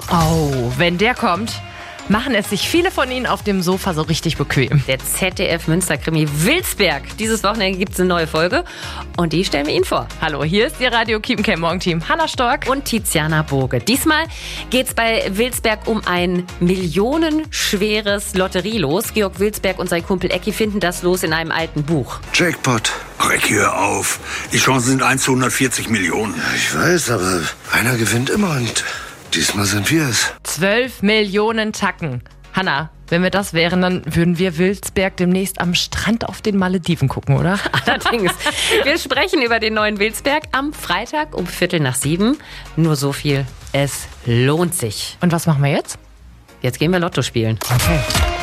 Oh, wenn der kommt, machen es sich viele von Ihnen auf dem Sofa so richtig bequem. Der ZDF-Münster-Krimi Wilsberg. Dieses Wochenende gibt es eine neue Folge und die stellen wir Ihnen vor. Hallo, hier ist Ihr Radio Kiepenkerl Morgenteam. Hanna Stork Und Tiziana Burge. Diesmal geht's bei Wilsberg um ein millionenschweres Lotterielos. Georg Wilsberg und sein Kumpel Ecki finden das Los in einem alten Buch. Jackpot. Ach, Ecki, hör auf. Die Chancen sind 1 zu 140 Millionen. Ich weiß, aber einer gewinnt immer und diesmal sind wir es. 12 Millionen Tacken. Hanna, wenn wir das wären, dann würden wir Wilsberg demnächst am Strand auf den Malediven gucken, oder? Allerdings. Wir sprechen über den neuen Wilsberg am Freitag um 6:45. Nur so viel. Es lohnt sich. Und was machen wir jetzt? Jetzt gehen wir Lotto spielen. Okay.